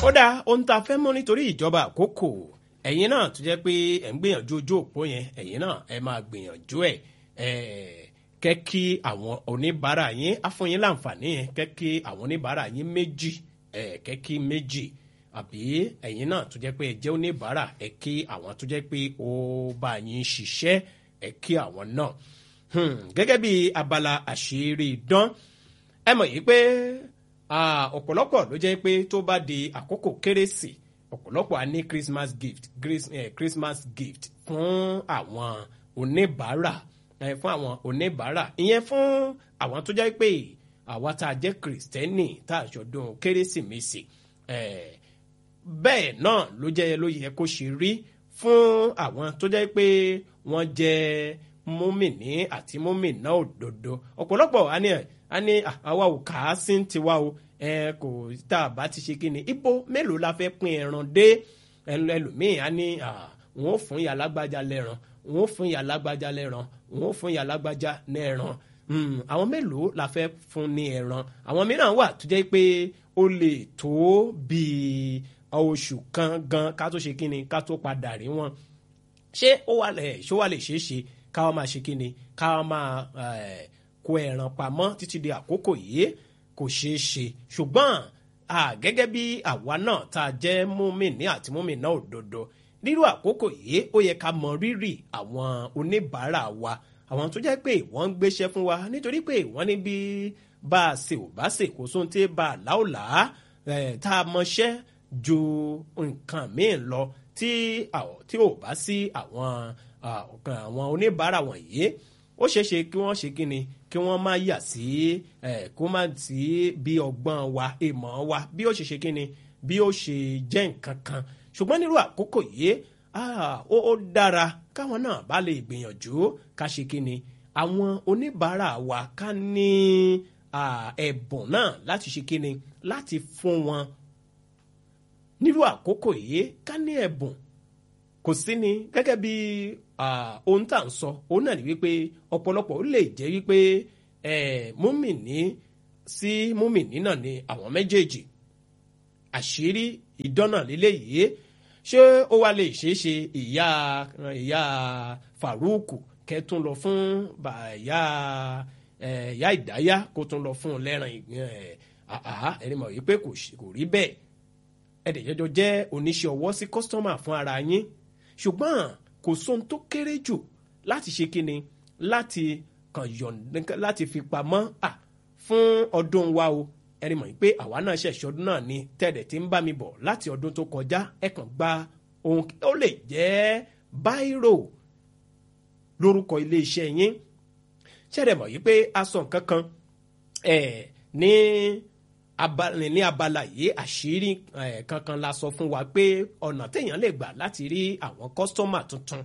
ó dáa ohun tá a fẹ́ mọ̀ nítorí ìjọba àkókò ẹ̀yin náà tó jẹ́ pé ẹ̀ ń gbìyànjú ojú òpó yẹn ẹ̀yin náà ẹ máa gbìyànjú ẹ̀ kẹ́ kí àwọn oníbàárà yín á fún yín láǹfààní yẹn kẹ́ kí àwọn oníbàárà yín méjì kẹ́ kí méjì àbí ẹ̀yin náà tó jẹ́ pé ẹ jẹ́ oníbàárà ẹ kí àwọn tó jẹ́ pé ó bá yín ṣiṣẹ́ ẹ kí àwọn náà gẹ́gẹ́ bí abala àṣírí idán ẹ mọ̀ yìí pé ọ̀pọ̀lọpọ̀ ló jẹ́ pé tó bá di àkókò kérésì ọ̀pọ̀lọpọ̀ á ní Christmas gift fún àwọn oníbàárà ìyẹn fún àwọn tó jẹ́ pé àwa tá a jẹ́ kìrìsìtẹ́nì tá a ṣọdún kérésìmesì bẹ́ẹ̀ náà ló yẹ kó ṣe rí fún àwọn tó jẹ́ pé wọ́n jẹ́ múmìnì àti múmìnà òdodo ọ̀pọ̀lọpọ̀ a ní àwa ò kà á sí tiwa o kò tá a bá ti ṣe kí ni ibo mélòó la fẹ́ pín ẹran dé ẹlòmíì a ní wọn ò fún ìyá alágbájá lẹ́ran wọn ò fún ìyá alágbájá lẹ́ran wọn ò fún ìyá alágbájá lẹ́ran àwọn mélòó la fẹ́ fún ní ẹran àwọn mìíràn wà tó jẹ́ pé ó lè tó bíi oṣù kan gan ká tó ṣe kí ni ká tó padà rí wọn ṣé ó wà lè ṣeé ṣe káwa máa ṣe kí ni káwa máa kó ẹran pamọ́ títí di àkókò yìí kò ṣeé ṣe ṣùgbọ́n gẹ́gẹ́ bí àwa náà tá a jẹ́ múmìnì àti múmìnà òdodo nírú àkókò yìí ó yẹ ká mọ rírì àwọn oníbàárà wa àwọn tó jẹ́ pé wọ́n ń gbéṣẹ́ fún wa nítorí pé wọ́n ní bí bá a ṣe ò bá ṣe kó sóhun tí bá a láòlá tá a mọṣẹ́ ju nǹkan míì lọ tí ò bá sí àwọn oníbàárà wọ̀nyí ó ṣeéṣe kí wọ́n ṣe kí ni kí wọ́n má yà sí kó má sí bí ọgbọ́n wa ìmọ̀ wa bí ó ṣe ṣe kí ni bí ó ṣe jẹ́ nǹkan kan ṣùgbọ́n nírú àkókò yìí ó dára káwọn náà bá lè gbìyànjú ká ṣe kí ni àwọn oníbàárà wa ká ní ẹ̀bùn náà láti ṣe kí ni láti fún wọn nírú àkókò yìí ká ní ẹ̀bùn kò sí ni gẹ́gẹ́ bí ohun tá à ń sọ òun náà ni wípé ọ̀pọ̀lọpọ̀ ó lè jẹ́ wípé múmìnì sí múmìnì náà ni àwọn méjèèjì àṣírí ìdánà lélẹ́yìí ṣé ó wá lè ṣeé ṣe ìyá Faruku kẹtún lọ fún ìyá Ìdáyà kó tún lọ fún lẹ́ràn ẹni mọ̀ wípé kò rí bẹ́ẹ̀ ẹ̀dẹ̀jọ́jọ́ jẹ́ oníṣẹ́ ọwọ́ sí kọ́sítọ́mà fún ara yín ṣùgbọ́n kò sóhun tó kéré jù láti ṣe kíni láti fi pamọ́ fún ọdún wa o ẹni mọ̀ pé àwa náà ṣẹ̀ṣọ́dún náà ni tẹ̀dẹ̀ tí ń bá mi bọ̀ láti ọdún tó kọjá ẹ kàn gba ohun ó lè jẹ́ báírò lórúkọ iléeṣẹ́ yín ṣẹ̀dẹ̀ mọ̀ yìí pé a sọ nǹkan kan ní abala yìí àṣírí kankan la sọ fún wa pé ọ̀nà téèyàn lè gbà láti rí àwọn kọ́sítọ́mà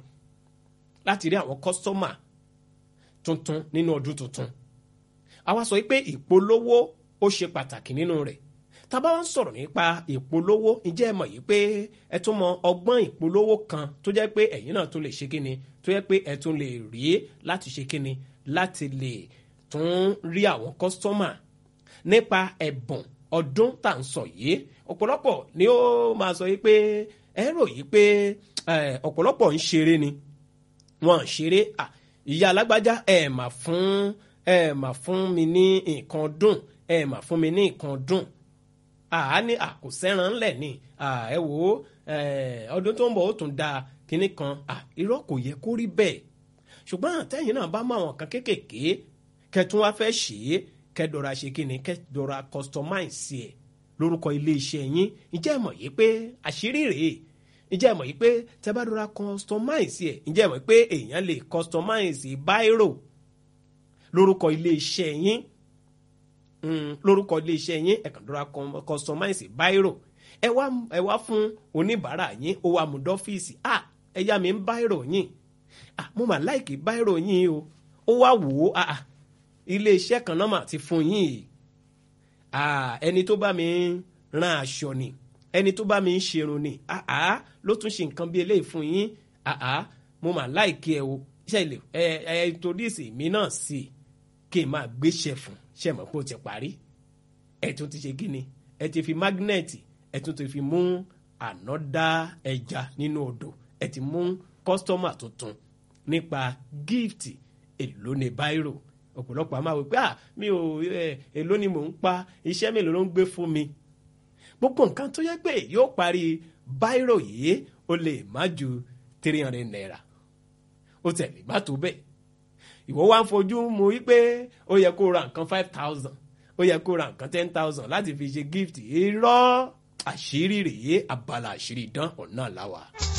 tuntun nínú ọdún tuntun àwa sọ pé ìpolówó ó ṣe pàtàkì nínú rẹ̀ tá bá ń sọ̀rọ̀ nípa ìpolówó ǹjẹ́ ẹ mọ̀ yìí pé ẹ tún mọ ọgbọ́n ìpolówó kan tó jẹ́ pé ẹ̀yin náà tún lè ṣe kíni tó jẹ́ pé ẹ tún lè rí láti ṣe kíni láti lè tún rí àwọn kọ́sítọ́mà nípa ẹ̀bùn ọdún tá à ń sọ yìí ọ̀pọ̀lọpọ̀ ni ó máa sọ yìí pé ẹ rò yìí pé ọ̀pọ̀lọpọ̀ ń ṣeré ni wọ́n ń ṣeré ìyá alágbájá ẹ mà fún mi ní nǹkan dùn ẹ mà fún mi ní nǹkan dùn ní àkòsẹ́ran ńlẹ̀ ni ẹ wò ó ọdún tó ń bọ̀ ó tún da kinní kan irọ́ kò yẹ kó rí bẹ́ẹ̀ ṣùgbọ́n àtẹ̀yìn náà bá mọ àwọn kan kéékèèké kẹtún wá fẹ́ ṣe é kẹdọ̀ra ṣe kí ni kẹdọ̀ra customize ẹ̀ lórúkọ iléeṣẹ́ yín ǹjẹ́ ẹ mọ̀ yìí pé àṣírí rèé ǹjẹ́ ẹ mọ̀ yìí pé tẹ́ bá dọ̀ra customize ẹ̀ ǹjẹ́ ẹ mọ̀ pé èèyàn lè customize báírò lórúkọ iléeṣẹ́ yín ẹ kàn dọ̀ra customize báírò ẹ wá fún oníbàárà yín ó wá mú dọ́fíìsì ẹ yá mi ń báírò yín mo mà láìkì báírò yín o ó wá wò ó iléeṣẹ́ kan náà mà ti fún yín yìí ẹni tó bá mi rán aṣọ ni ẹni tó bá mi ń ṣerun ni ló tún ṣe nǹkan bí eléyìí fún yín mo mà láìkí ẹ o ṣe lè introduce mi náà sí kí n máa gbéṣẹ́ fún ṣe mọ̀ pé ó ti parí ẹ tún ti ṣe kí ni ẹ ti fi mágínẹ́ẹ̀tì ẹ tún ti fi mú ànọ́dá ẹja nínú odò, ẹ ti mú kọ́sítọ́mà tuntun nípa gift. Èló ni báírò? Ọ̀pọ̀lọpọ̀ a máa wò pé mi ò èló ni mò ń pa, iṣẹ́ mélòó ló ń gbé fún mi. Gbogbo nǹkan tó yẹ pé yóò parí báírò yìí ó lè má ju 300 naira, ó tẹ̀lé má tó bẹ́ẹ̀. Ìwọ wá ń fojú mu wípé ó yẹ kó ra nǹkan 5,000, ó yẹ kó ra nǹkan 10,000 láti fi ṣe gift. Irọ́, àṣírí rèé, abala àṣírí ìdán ọ̀nà làwà.